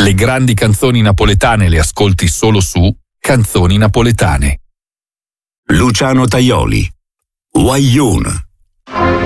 Le grandi canzoni napoletane le ascolti solo su Canzoni Napoletane. Luciano Tajoli, Guaglione.